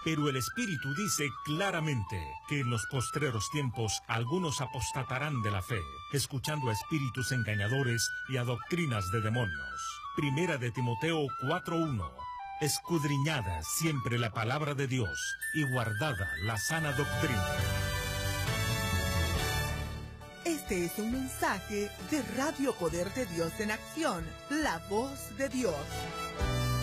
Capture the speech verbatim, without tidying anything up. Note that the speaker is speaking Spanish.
Pero el Espíritu dice claramente que en los postreros tiempos algunos apostatarán de la fe, escuchando a espíritus engañadores y a doctrinas de demonios. Primera de Timoteo cuatro uno. Escudriñada siempre la palabra de Dios y guardada la sana doctrina. Este es un mensaje de Radio Poder de Dios en Acción, la voz de Dios.